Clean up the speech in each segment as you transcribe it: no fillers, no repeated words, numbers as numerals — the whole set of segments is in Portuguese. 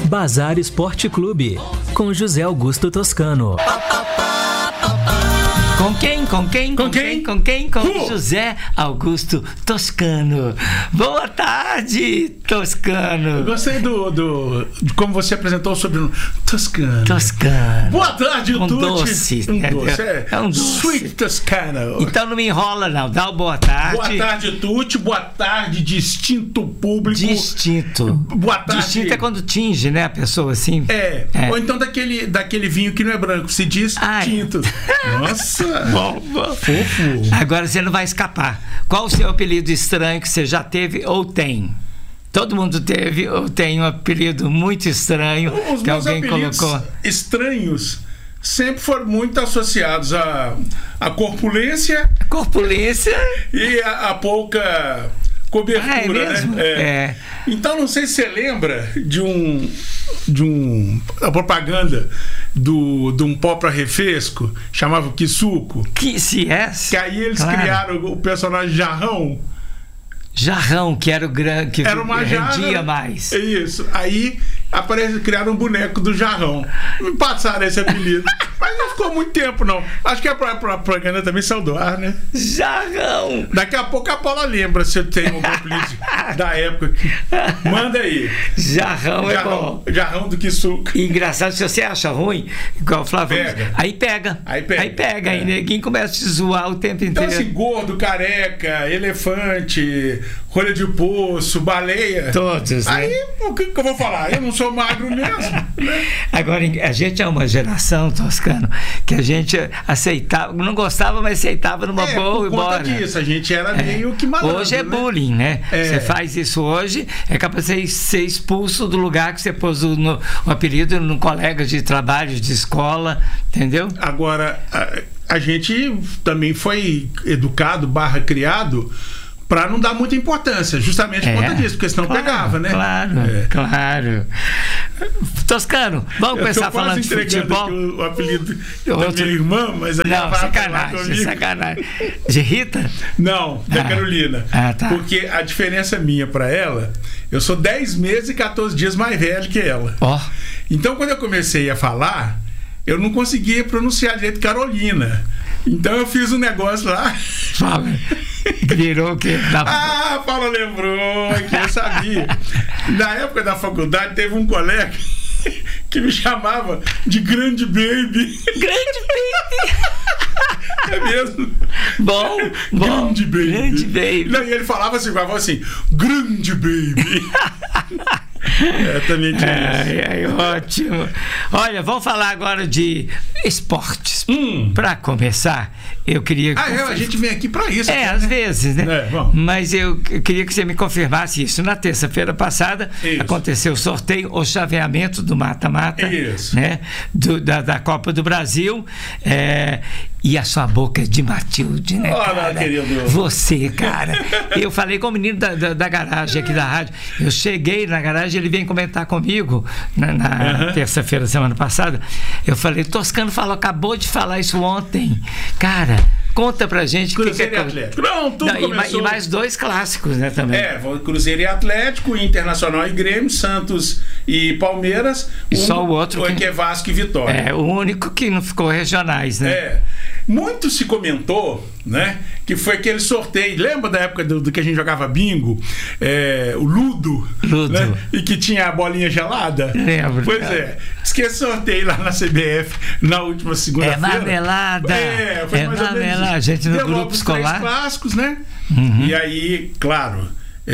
Bazar Esporte Clube, com José Augusto Toscano. Com quem? Com José Augusto Toscano. Boa tarde, Toscano. Eu gostei de como você apresentou sobre o Toscano. Boa tarde, Tuti. Doce. É um doce. Sweet Toscano. Então não me enrola, não. Dá uma boa tarde. Boa tarde, Tuti. Boa tarde, distinto público. Distinto. Boa tarde. Distinto é quando tinge, né, a pessoa assim. É. Ou então daquele vinho que não é branco, se diz tinto. Nossa. Bom. Fofo. Agora você não vai escapar. Qual o seu apelido estranho que você já teve ou tem? Todo mundo teve ou tem um apelido muito estranho que alguém colocou? Estranhos sempre foram muito associados à corpulência. E a pouca cobertura, é mesmo? né? Então não sei se você lembra de uma propaganda de um pó para refresco, chamava Kisuko. Que aí eles criaram o personagem Jarrão, que era o grande, que era uma rendia jarra, mais. É isso. Aí criaram um boneco do Jarrão. Me passaram esse apelido. Mas não ficou muito tempo, não. Acho que a propaganda também saiu do ar, né? Jarrão! Daqui a pouco a Paula lembra se eu tenho um apelido da época aqui. Manda aí. Jarrão é bom. Jarrão do Kisuko. Engraçado, se você acha ruim, igual o Flávio, aí pega. Aí ninguém começa a te zoar o tempo inteiro. Então assim, gordo, careca, elefante, rolha de poço, baleia. Todos, aí, né? O que eu vou falar? Eu não sou magro mesmo, né? Agora, a gente é uma geração, Toscano, que a gente aceitava, não gostava, mas aceitava numa boa e embora. Por conta disso, a gente era meio que malandro. Hoje é bullying, né? Você faz isso hoje, é capaz de ser expulso do lugar que você pôs o apelido no colega de trabalho, de escola, entendeu? Agora, a gente também foi educado, criado, para não dar muita importância, justamente por conta disso, porque senão pegava, né? Claro. Toscano, vamos começar falando de futebol. O apelido da minha irmã, mas aí não, sacanagem. De Rita? Não, da Carolina. Tá. Porque a diferença minha para ela, eu sou 10 meses e 14 dias mais velho que ela. Então, quando eu comecei a falar, eu não conseguia pronunciar direito Carolina. Então eu fiz um negócio lá. Fala. Virou o quê? A Paula lembrou que eu sabia. Na época da faculdade teve um colega que me chamava de Grande Baby. Grande Baby! É mesmo? Bom. Grande Baby. Não, e ele falava assim, Grande Baby. Também tinha isso. Ótimo. Olha, vamos falar agora de esportes. Para começar, eu queria... a gente vem aqui para isso. Às vezes, né? Mas eu queria que você me confirmasse isso. Na terça-feira passada, aconteceu o sorteio, o chaveamento do mata-mata, né? Da Copa do Brasil. E a sua boca é de Matilde, né, cara? Querido. Você, cara. Eu falei com o menino da garagem aqui da rádio. Eu cheguei na garagem, ele veio comentar comigo na terça-feira, semana passada. Eu falei, Toscano acabou de falar isso ontem. Cara, conta pra gente. Cruzeiro e Atlético. E mais dois clássicos, né, também. Cruzeiro e Atlético, Internacional e Grêmio, Santos e Palmeiras. E só o outro que é Vasco e Vitória. O único que não ficou regionais, né? Muito se comentou, né, que foi aquele sorteio. Lembra da época do que a gente jogava bingo? O Ludo. Né? E que tinha a bolinha gelada? Lembro. Pois diz que esse sorteio lá na CBF na última segunda-feira. Marmelada. Foi mais ou menos isso. A gente no grupo escolar. 3 clássicos, né? E aí, claro,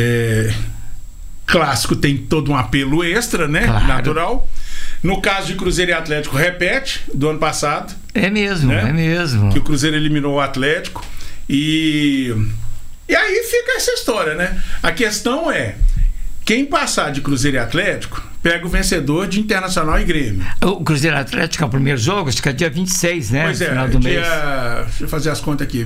clássico tem todo um apelo extra, né? Claro. Natural. No caso de Cruzeiro e Atlético, repete do ano passado. É mesmo. Que o Cruzeiro eliminou o Atlético. E aí fica essa história, né? A questão é, quem passar de Cruzeiro e Atlético pega o vencedor de Internacional e Grêmio. O Cruzeiro Atlético é o primeiro jogo, acho que é dia 26, né? Pois final do mês. Deixa eu fazer as contas aqui.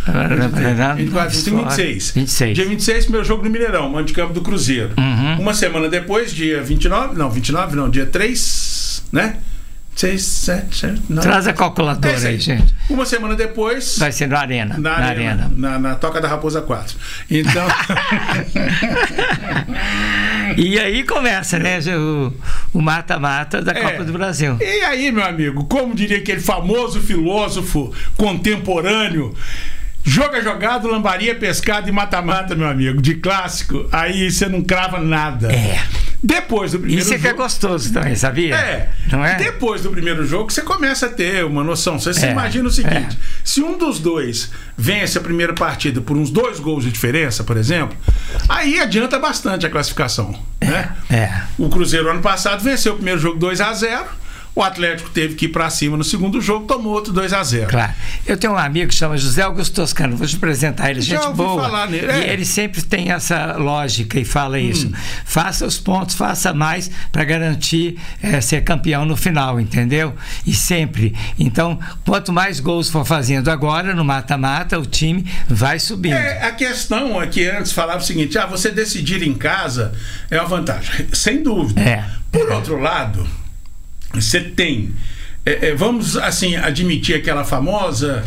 26. Dia 26, primeiro jogo no Mineirão, mando de campo do Cruzeiro. Uma semana depois, dia 29 não, dia 3, né? 6, 7, 9. Traz a calculadora aí, gente. Uma semana depois... Vai ser na Arena. Na Toca da Raposa 4. Então... E aí começa, né, o mata-mata da Copa do Brasil. E aí, meu amigo, como diria aquele famoso filósofo contemporâneo, joga jogado, lambaria, pescado e mata-mata, meu amigo, de clássico, aí você não crava nada. Depois do primeiro jogo... Isso é que é gostoso também, sabia? Não é? Depois do primeiro jogo, você começa a ter uma noção. Você se imagina o seguinte, se um dos dois vence a primeira partida por uns 2 gols de diferença, por exemplo, aí adianta bastante a classificação, né? O Cruzeiro, ano passado, venceu o primeiro jogo 2-0. O Atlético teve que ir pra cima no segundo jogo, tomou outro 2-0. Claro. Eu tenho um amigo que chama José Augusto Toscano, vou te apresentar ele, gente boa. Falar nele. E ele sempre tem essa lógica e fala isso. Faça os pontos, faça mais para garantir ser campeão no final, entendeu? E sempre. Então, quanto mais gols for fazendo agora no mata-mata, o time vai subindo. A questão é que antes falava o seguinte: você decidir em casa é uma vantagem. Sem dúvida. Por outro lado, você tem, vamos assim admitir aquela famosa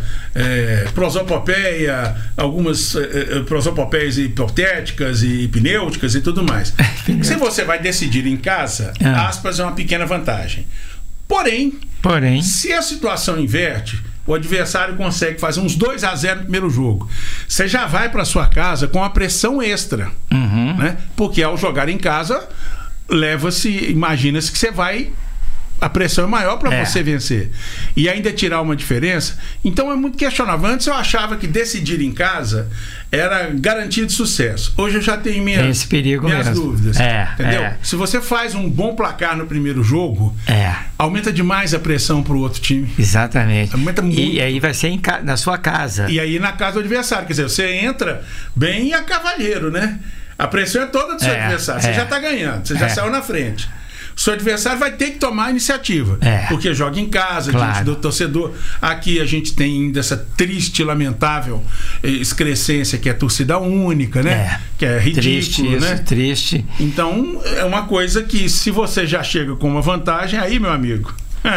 prosopopeia, algumas prosopopeias hipotéticas e hipnêuticas e tudo mais. Se você vai decidir em casa, aspas, é uma pequena vantagem. Porém, se a situação inverte, o adversário consegue fazer uns 2-0 no primeiro jogo, você já vai para sua casa com a pressão extra, né? Porque ao jogar em casa, imagina-se que você vai... A pressão é maior para você vencer. E ainda tirar uma diferença. Então é muito questionável. Antes eu achava que decidir em casa era garantia de sucesso. Hoje eu já tenho minhas dúvidas. Entendeu? Se você faz um bom placar no primeiro jogo, aumenta demais a pressão para o outro time. Exatamente. Aumenta muito. E aí vai ser na sua casa. E aí na casa do adversário. Quer dizer, você entra bem a cavalheiro, né? A pressão é toda do seu adversário. Você já está ganhando. Você já saiu na frente. O seu adversário vai ter que tomar a iniciativa, porque joga em casa, diante do torcedor. Aqui a gente tem ainda essa triste, lamentável excrescência que é a torcida única, né? Que é ridículo, triste. Então é uma coisa que, se você já chega com uma vantagem, aí, meu amigo,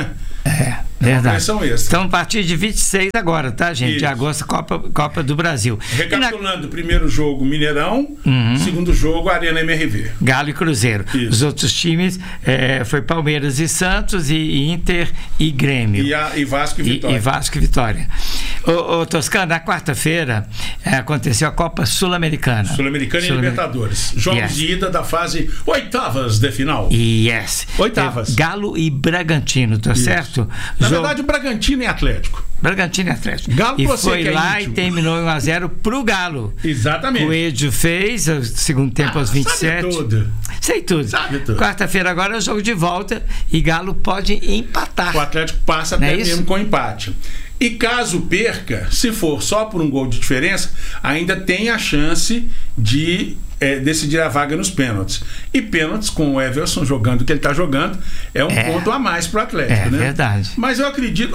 verdade. Então, a partir de 26 agora, tá, gente? De agosto, Copa do Brasil. Recapitulando, primeiro jogo Mineirão, segundo jogo Arena MRV. Galo e Cruzeiro. Os outros times foi Palmeiras e Santos, e Inter e Grêmio. E Vasco e Vitória. E Vasco e Vitória. Ô Toscano, na quarta-feira aconteceu a Copa Sul-Americana. Sul-Americana e Libertadores. Jogos de ida da fase oitavas de final. Oitavas. Galo e Bragantino, tá certo? Na verdade, o Bragantino e Atlético. Galo e foi lá e terminou 1-0 pro Galo. Exatamente. O Edio fez o segundo tempo aos 27. Sei tudo. Quarta-feira agora é o jogo de volta e Galo pode empatar. O Atlético passa até mesmo com empate. E caso perca, se for só por um gol de diferença, ainda tem a chance de decidir a vaga nos pênaltis. E pênaltis, com o Everson jogando o que ele está jogando, é um ponto a mais para o Atlético, né? Verdade. Mas eu acredito,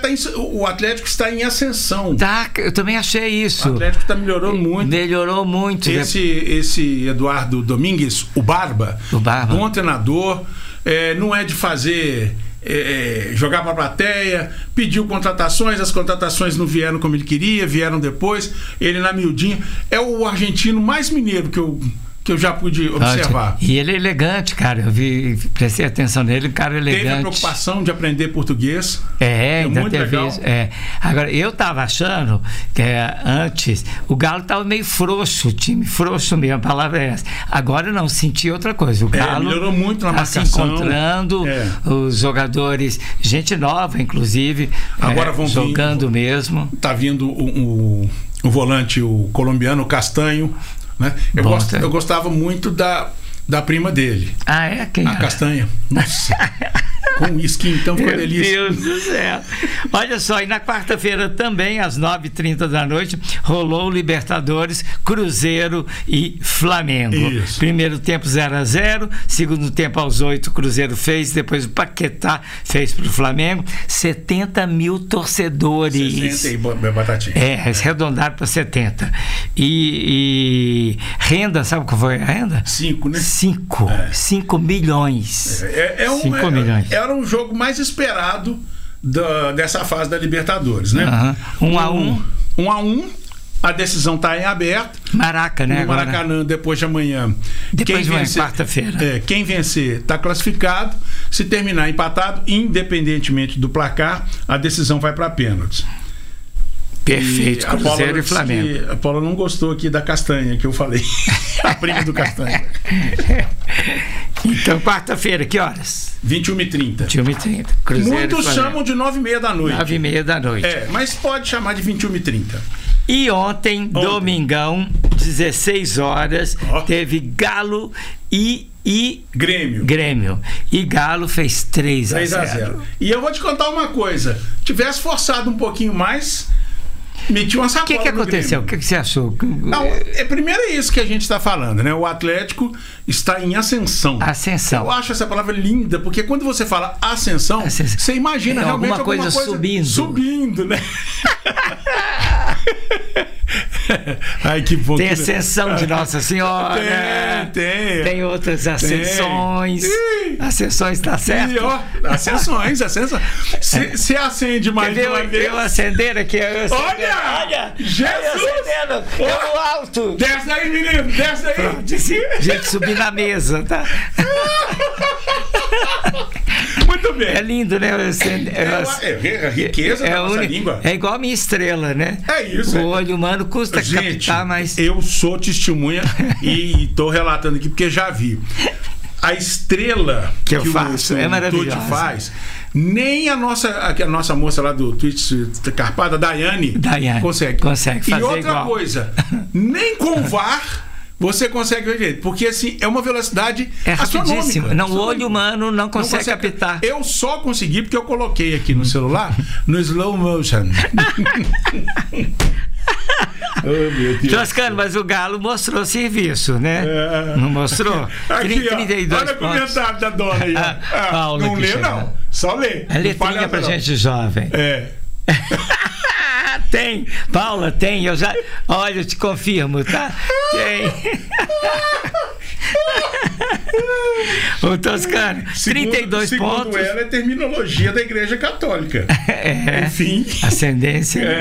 o Atlético está em ascensão. Eu também achei isso. O Atlético melhorou muito. Melhorou muito. Esse Eduardo Domingues, o Barba, bom treinador, não é de fazer... jogar para a plateia, pediu contratações, as contratações não vieram como ele queria, vieram depois, ele na miudinha, é o argentino mais mineiro que eu já pude observar. E ele é elegante, cara. Eu prestei atenção nele, um cara elegante. Teve a preocupação de aprender português. Ainda muito teve legal. Isso. Agora, eu tava achando que antes o Galo tava meio frouxo, o time frouxo mesmo, a palavra é essa. Agora não, senti outra coisa. O Galo melhorou muito na marcação. Se encontrando, os jogadores, gente nova, inclusive, agora vão jogando mesmo. Tá vindo o volante, o colombiano, o Castanho. Né? Eu gostava muito da prima dele. Quem? A Castanha. Nossa. Com uísque, então ficou delícia. Meu Deus do céu. Olha só, e na quarta-feira também, às 9h30 da noite, rolou o Libertadores, Cruzeiro e Flamengo. Isso. Primeiro tempo 0-0, segundo tempo aos 8, Cruzeiro fez, depois o Paquetá fez para o Flamengo. 70 mil torcedores. 60 e batatinha. Arredondaram para 70. E renda, sabe qual foi a renda? 5, né? 5 milhões. 5 milhões. Era o jogo mais esperado dessa fase da Libertadores, né? 1-1. 1-1. A decisão está em aberto. Maraca, né? No Maracanã, depois de amanhã. Depois de quarta-feira. Quem vencer está classificado. Se terminar empatado, independentemente do placar, a decisão vai para pênaltis. Perfeito, Cruzeiro e Flamengo. A Paula não gostou aqui da castanha que eu falei. A prima do castanha. Então, quarta-feira, que horas? 21h30. 21h30. Muitos chamam de 9h30 da noite. 9h30 da noite. Mas pode chamar de 21h30. E ontem, domingão, 16 horas, teve Galo e Grêmio. E Galo fez 3-0. E eu vou te contar uma coisa. Tivesse forçado um pouquinho mais, meti uma sacola. O que aconteceu? O que você achou? Não, primeiro é isso que a gente está falando, né? O Atlético está em ascensão. Ascensão. Eu acho essa palavra linda, porque quando você fala ascensão, você imagina realmente alguma coisa subindo. Subindo, né? Ai, que bom. Tem ascensão de Nossa Senhora. Tem outras ascensões. Ascensões, tá certo? Ascensões. Se acende mais uma vez. Eu acender aqui. Olha! Jesus! Eu alto. Desce aí, menino. Desce aí. Gente, subir na mesa, tá? Muito bem. É lindo, né? É a riqueza da nossa língua. É igual a minha estrela, né? É isso. O olho humano custa captar, mas... Eu sou testemunha e estou relatando aqui porque já vi. A estrela que eu faço é maravilhosa. Tuti faz, nem a nossa moça lá do Twitch Carpada, a Daiane consegue fazer. E outra coisa, nem com VAR você consegue ver jeito, porque assim é uma velocidade rapidíssima. Não, o olho humano não consegue captar. Eu só consegui porque eu coloquei aqui no celular no slow motion. Oh, meu Deus. Toscano, mas o Galo mostrou serviço, né? Não mostrou? Aqui, 32 olha o comentário da dona aí. Paula, não lê, não. Só lê. É letrinha pra gente jovem. Tem, Paula, tem. Olha, eu te confirmo, tá? Tem. O Toscano, 32 pontos. Segundo ela, é terminologia da Igreja Católica. Enfim. Ascendência.